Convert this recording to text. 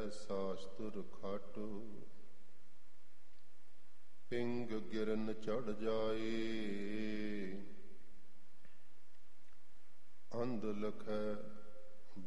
ਸਾਸਤਰ ਖਾਟੋ। ਪਿੰਗ ਗਿਰਨ ਚੜ੍ਹ ਜਾਏ, ਅੰਧ ਲਖੈ